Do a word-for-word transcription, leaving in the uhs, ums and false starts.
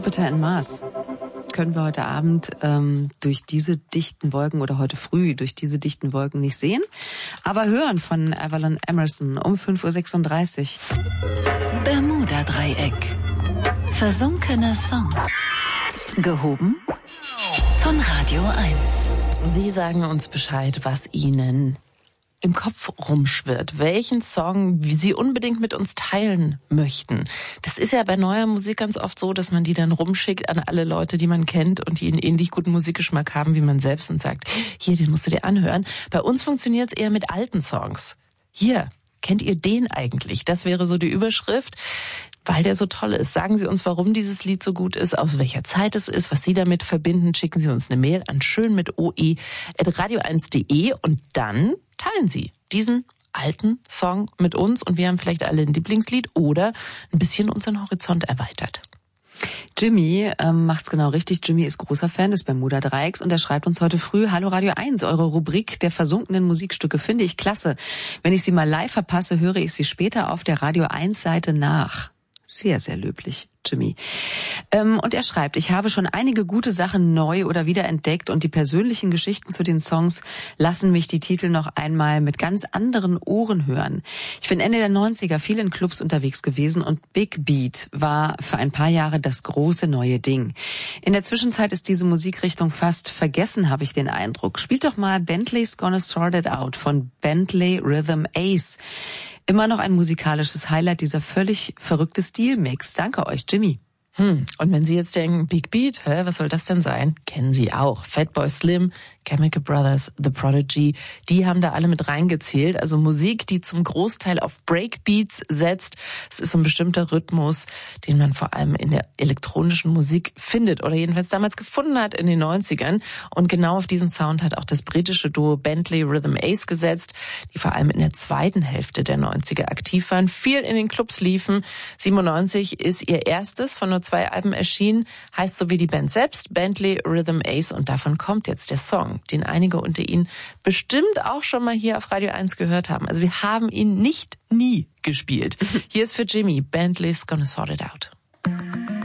Jupiter and Mars können wir heute Abend ähm, durch diese dichten Wolken oder heute früh durch diese dichten Wolken nicht sehen, aber hören von Avalon Emerson um fünf Uhr sechsunddreißig. Bermuda-Dreieck. Versunkene Songs. Gehoben von Radio eins. Sie sagen uns Bescheid, was Ihnen im Kopf rumschwirrt, welchen Song Sie unbedingt mit uns teilen möchten. Das ist ja bei neuer Musik ganz oft so, dass man die dann rumschickt an alle Leute, die man kennt und die einen ähnlich guten Musikgeschmack haben wie man selbst und sagt, hier, den musst du dir anhören. Bei uns funktioniert es eher mit alten Songs. Hier, kennt ihr den eigentlich? Das wäre so die Überschrift. Weil der so toll ist. Sagen Sie uns, warum dieses Lied so gut ist, aus welcher Zeit es ist, was Sie damit verbinden. Schicken Sie uns eine Mail an schön mit oe at radio eins punkt de und dann teilen Sie diesen alten Song mit uns und wir haben vielleicht alle ein Lieblingslied oder ein bisschen unseren Horizont erweitert. Jimmy ähm, macht's genau richtig. Jimmy ist großer Fan des Bermuda-Dreiecks und er schreibt uns heute früh, Hallo Radio eins, eure Rubrik der versunkenen Musikstücke finde ich klasse. Wenn ich sie mal live verpasse, höre ich sie später auf der Radio eins Seite nach. Sehr, sehr löblich, Jimmy. Ähm, und er schreibt, ich habe schon einige gute Sachen neu oder wiederentdeckt und die persönlichen Geschichten zu den Songs lassen mich die Titel noch einmal mit ganz anderen Ohren hören. Ich bin Ende der neunziger viel in Clubs unterwegs gewesen und Big Beat war für ein paar Jahre das große neue Ding. In der Zwischenzeit ist diese Musikrichtung fast vergessen, habe ich den Eindruck. Spielt doch mal Bentley's Gonna Sort It Out von Bentley Rhythm Ace. Immer noch ein musikalisches Highlight, dieser völlig verrückte Stilmix. Danke euch, Jimmy. Hm. Und wenn Sie jetzt denken, Big Beat, hä, was soll das denn sein? Kennen Sie auch. Fatboy Slim, Chemical Brothers, The Prodigy, die haben da alle mit reingezählt. Also Musik, die zum Großteil auf Breakbeats setzt. Es ist so ein bestimmter Rhythmus, den man vor allem in der elektronischen Musik findet oder jedenfalls damals gefunden hat in den neunzigern. Und genau auf diesen Sound hat auch das britische Duo Bentley Rhythm Ace gesetzt, die vor allem in der zweiten Hälfte der neunziger aktiv waren, viel in den Clubs liefen. siebenundneunzig ist ihr erstes von nur zwei Alben erschienen, heißt so wie die Band selbst, Bentley Rhythm Ace und davon kommt jetzt der Song, den einige unter Ihnen bestimmt auch schon mal hier auf Radio eins gehört haben. Also wir haben ihn nicht nie gespielt. Hier ist für Jimmy Bentley's Gonna Sort It Out.